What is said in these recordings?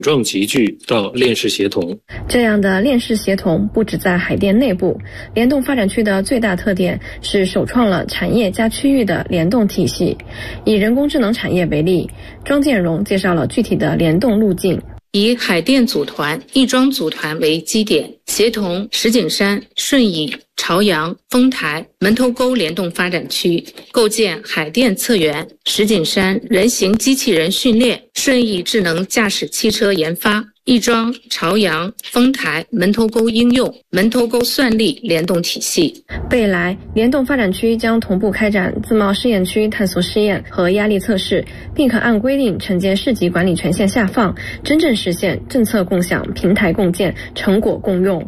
状集聚到链式协同。 这样的链式协同不止在海淀内部，联动发展区的最大特点是首创了产业加区域的联动体系。以人工智能产业为例，庄建荣介绍了具体的联动路径。 以海淀组团、亦庄组团为基点，协同石景山、顺义、朝阳、丰台、门头沟联动发展区，构建海淀策源、石景山人形机器人训练、顺义智能驾驶汽车研发、亦庄、朝阳、丰台、门头沟应用、门头沟算力联动体系。 未来，联动发展区将同步开展自贸试验区探索试验和压力测试，并可按规定承接市级管理权限下放，真正实现政策共享、平台共建、成果共用。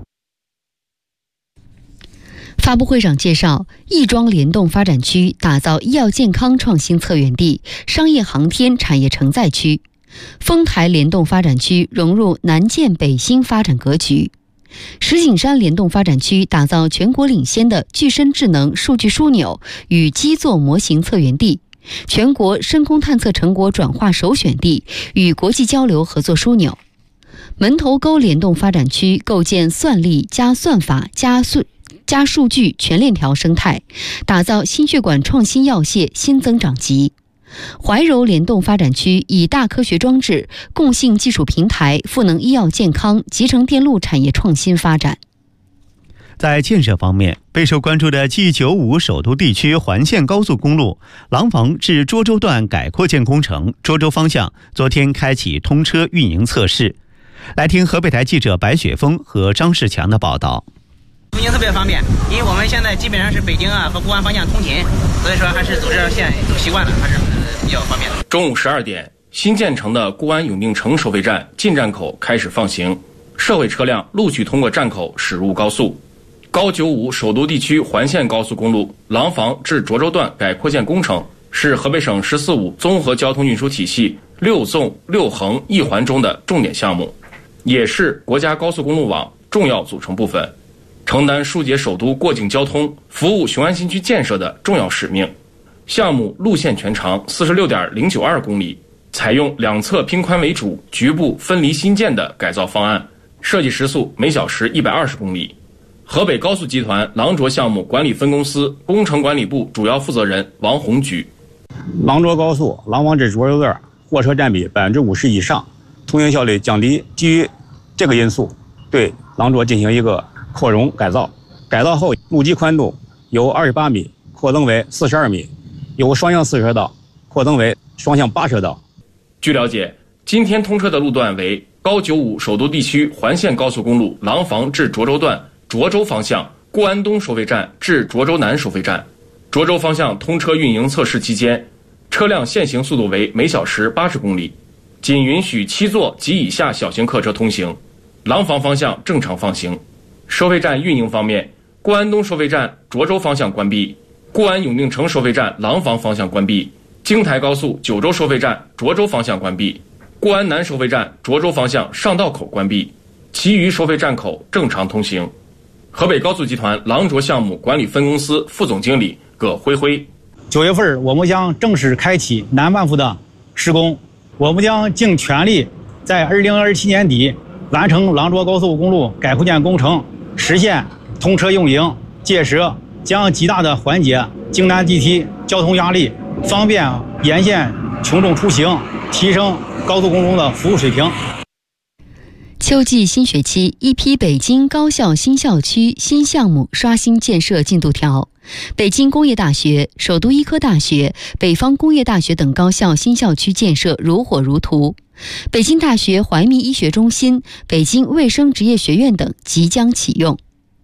发布会上介绍，亦庄联动发展区打造医药健康创新策源地、商业航天产业承载区；丰台联动发展区融入南建北新发展格局；石景山联动发展区打造全国领先的具身智能数据枢纽与基座模型策源地，全国深空探测成果转化首选地与国际交流合作枢纽；门头沟联动发展区构建算力加算法加数据全链条生态，打造心血管创新药械新增长极；怀柔联动发展区以大科学装置、共性技术平台赋能医药健康、集成电路产业创新发展。 在建设方面，备受关注的 G95 首都地区环线高速公路廊坊至涿州段改扩建工程涿州方向昨天开启通车运营测试。来听河北台记者白雪峰和张世强的报道。 通勤特别方便，因为我们现在基本上是北京和固安方向通勤，所以说还是走这条线走习惯了，还是比较方便的。 中午12点，新建成的固安永定城收费站进站口开始放行，社会车辆陆续通过站口驶入高速。高95首都地区环线高速公路廊坊至涿州段改扩建工程是河北省“14-5”综合交通运输体系6纵6横1环中的重点项目，也是国家高速公路网重要组成部分，承担疏解首都过境交通、服务雄安新区建设的重要使命。项目路线全长46.092公里，采用两侧拼宽为主、局部分离新建的改造方案，设计时速每小时120公里。河北高速集团廊涿项目管理分公司工程管理部主要负责人王红举： 廊涿高速廊坊至涿州段货车占比50%以上，通行效率降低。基于这个因素，对廊涿进行一个扩容改造，改造后路基宽度由28米扩增为42米，由双向4车道扩增为双向8车道。 据了解，今天通车的路段为高95首都地区环线高速公路廊坊至涿州段涿州方向固安东收费站至涿州南收费站。涿州方向通车运营测试期间，车辆限行速度为每小时80公里，仅允许7座及以下小型客车通行。廊坊方向正常放行。收费站运营方面，固安东收费站涿州方向关闭，固安永定城收费站廊坊方向关闭，京台高速九州收费站涿州方向关闭，固安南收费站涿州方向上道口关闭，其余收费站口正常通行。河北高速集团廊涿项目管理分公司副总经理葛辉辉 ：9月份我们将正式开启南半部的施工，我们将尽全力在2027年底完成廊涿高速公路改扩建工程，实现通车运营。届时将极大的缓解京南地区交通压力，方便沿线群众出行，提升高速公路的服务水平。 秋季新学期，一批北京高校新校区新项目刷新建设进度条。北京工业大学、首都医科大学、北方工业大学等高校新校区建设如火如荼。北京大学怀密医学中心、北京卫生职业学院等即将启用。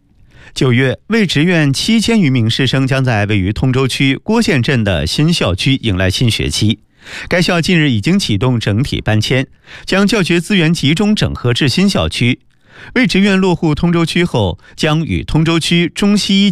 9月，卫职院7000余名师生将在位于通州区郭县镇的新校区迎来新学期。该校近日已经启动整体搬迁，将教学资源集中整合至新校区。卫职院落户通州区后，将与通州区中西医